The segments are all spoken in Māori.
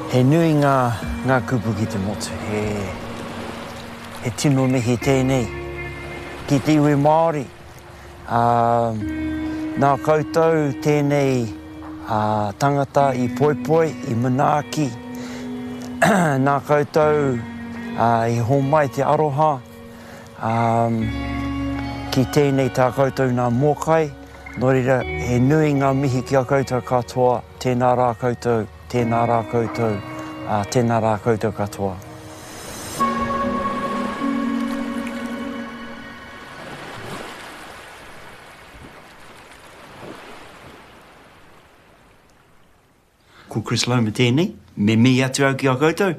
He nui ngā kupu ki te motu, he tino mihi tēnei. Ki te iwi Māori, nā koutou tēnei tangata i Poipoi, i Manaaki, nā koutou i Homai te Aroha, ki tēnei tā koutou nā Mokai, nō reira he nui ngā mihi ki a koutou katoa, tēnā rā koutou, tēnā rā koutou, tēnā rā koutou katoa. Ko Chris Loma tēnei, me mi atu au ki a koutou.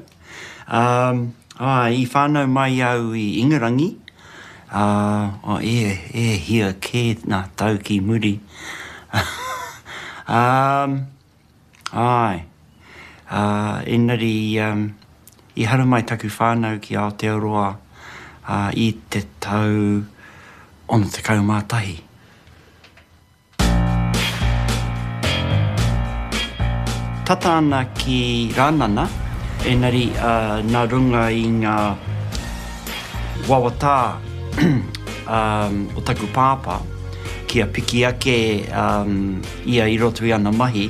I whānau mai au i Ingarangi, hia kē nā tau ki muri. Engari, I hara mai taku whānau ki Aotearoa I te tau 61. Tata ana ki Rānana, engari nā runga I ngā wawatā o taku pāpā, kia piki ake ia I roto I ana mahi,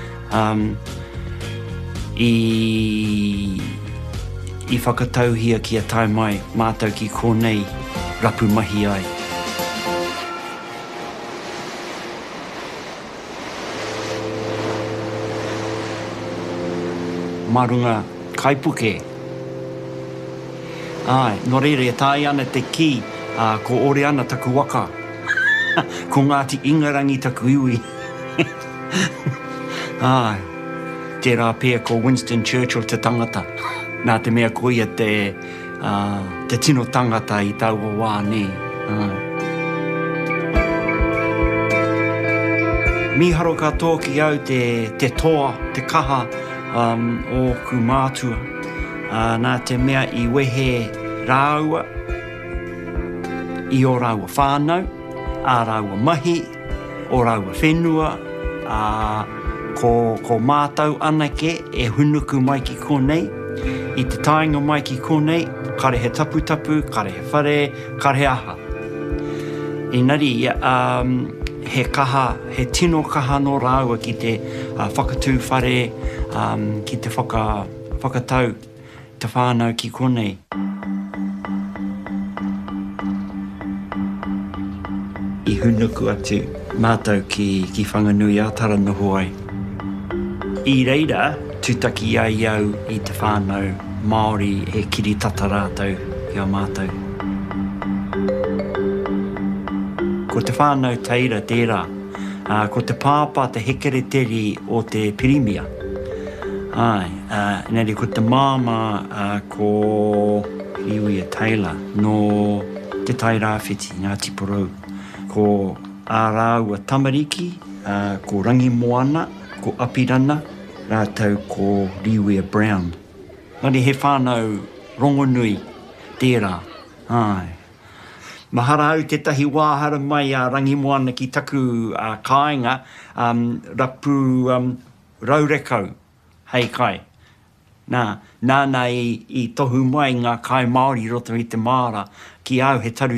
I whakatauhia kia tai mai mātou ki konei rapu mahi ai. Marunga kaipuke. Nō reira e tāi ana te ki, ko ore ana taku waka. Ko Ngāti Ingarangi taku iwi. Tērā pēr ko Winston Churchill te tangata. Nā te mea koia te tino tangata I taua wā ne. Miharo katoa ki au te toa, te kaha o ku mātua. Nā te mea I wehe rāua, I o rāua whānau, a rāua mahi, o rāua whenua, ko mātau anake e hunuku mai ki konei, I te tainga mai ki konei, kare he tapu, kare he whare, kare he aha. Engari, he kaha, he tino kaha no rāua ki te whakatū whare, ki te whakatau, te whānau ki konei. I hunuku atu mātou ki whanganui a Taranoho ai. I reira, tūtaki ai au I te whānau Māori he kiri tata rātou ki a mātou. Ko te whānau teira tērā, ko te pāpā te hekereteri o te pirimia. Neri ko te māma ko Iwi Taylor no te tai rāwhiti Ngāti Porou. Ko ārāua Tamariki, ko Rangi Moana, ko Apirana, rātou ko Riwia Brown. Nari he whānau rongonui tērā. Mahara au te tahi wāhara mai a Rangi Moana ki taku kāinga, rapu raurekau, hei kai. Nāna I tohu mai ngā kai Māori roto I te māra, ki au he taru